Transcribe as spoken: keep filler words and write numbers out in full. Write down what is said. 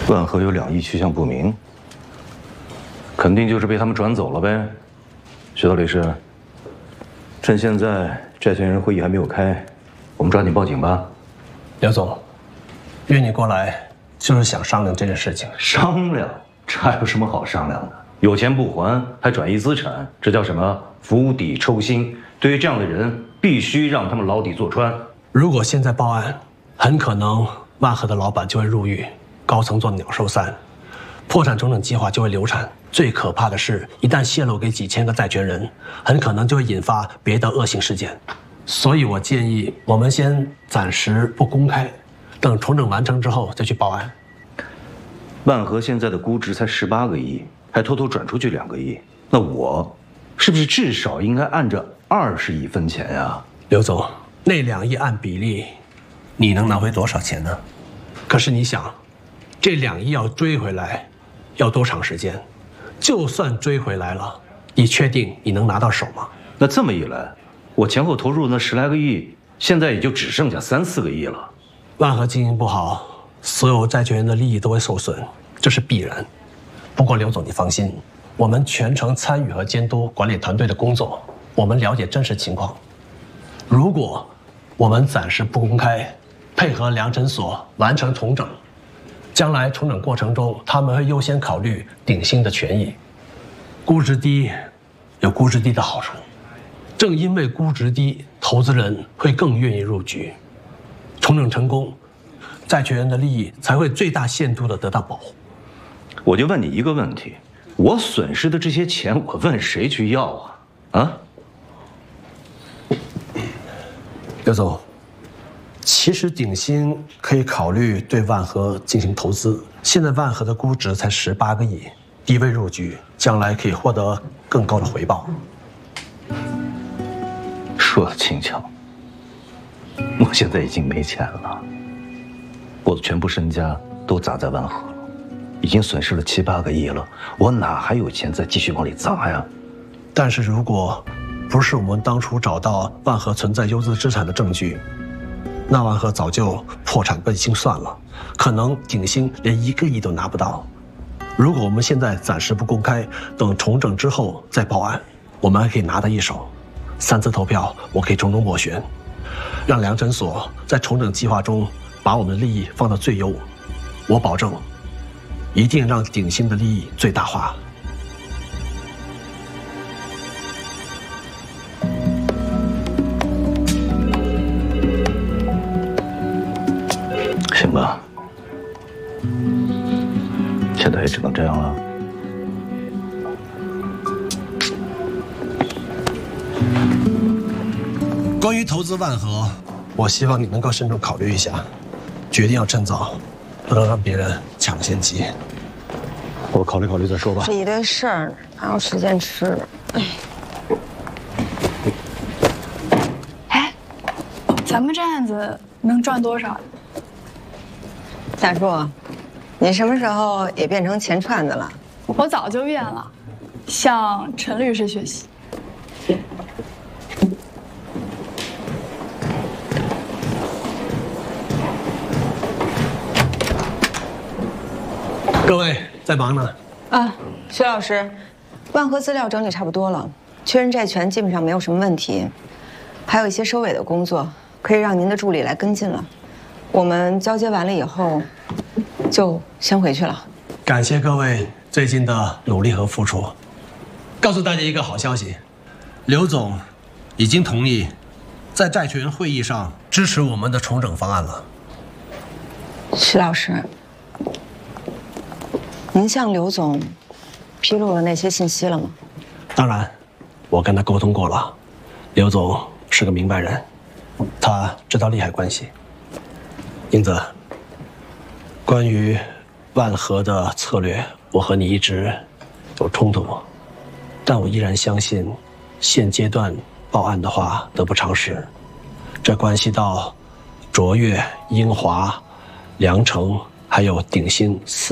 万和有两亿去向不明，肯定就是被他们转走了呗。徐道律师，趁现在债权人会议还没有开，我们抓紧报警吧。 刘总，约你过来就是想商量这件事情。 商量？这还有什么好商量的？有钱不还还转移资产，这叫什么？釜底抽薪。对于这样的人，必须让他们牢底坐穿。 如果现在报案，很可能万和的老板就会入狱，高层做鸟兽散，破产重整计划就会流产。最可怕的是，一旦泄露给几千个债权人，很可能就会引发别的恶性事件。所以我建议我们先暂时不公开，等重整完成之后再去报案。 万和现在的估值才十八个亿，还偷偷转出去两个亿，那我是不是至少应该按着二十亿分钱呀？ 刘总，那两亿按比例，你能拿回多少钱呢？可是你想，这两亿要追回来，要多长时间？就算追回来了，你确定你能拿到手吗？ 那这么一来，我前后投入那十来个亿，现在也就只剩下三四个亿了。 万和经营不好，所有债权人的利益都会受损，这是必然。不过刘总，你放心，我们全程参与和监督管理团队的工作，我们了解真实情况。如果我们暂时不公开，配合良诊所完成重整，将来重整过程中，他们会优先考虑鼎新的权益。估值低，有估值低的好处。正因为估值低，投资人会更愿意入局。重整成功，债权人的利益才会最大限度地得到保护。 我就问你一个问题：我损失的这些钱，我问谁去要啊？啊？ 刘总，其实鼎新可以考虑对万和进行投资。现在万和的估值才十八个亿，低位入局，将来可以获得更高的回报。 说的轻巧，我现在已经没钱了，我的全部身家都砸在万和了，已经损失了七八个亿了，我哪还有钱再继续往里砸呀？ 但是如果不是我们当初找到万和存在优质资产的证据，那万和早就破产被清算了，可能鼎新连一个亿都拿不到。如果我们现在暂时不公开，等重整之后再报案，我们还可以拿到一手。三次投票，我可以从中斡旋，让良诊所在重整计划中把我们的利益放到最优。我保证，一定让鼎新的利益最大化。 行吧，现在也只能这样了。 关于投资万和，我希望你能够慎重考虑一下，决定要趁早，不能让别人抢先机。 我考虑考虑再说吧。 这一堆事儿哪有时间吃？ 哎，咱们这案子能赚多少？ 大柱，你什么时候也变成钱串子了？ 我早就变了，向陈律师学习。 各位在忙呢。 啊，徐老师，万和资料整理差不多了，确认债权基本上没有什么问题，还有一些收尾的工作，可以让您的助理来跟进了。我们交接完了以后，就先回去了。 感谢各位最近的努力和付出。告诉大家一个好消息，刘总已经同意在债权人会议上支持我们的重整方案了。 徐老师，您向刘总披露了那些信息了吗？ 当然，我跟他沟通过了，刘总是个明白人，他知道利害关系。英子，关于万和的策略，我和你一直有冲突，但我依然相信，现阶段报案的话得不偿失，这关系到卓越、英华、良城还有鼎新四。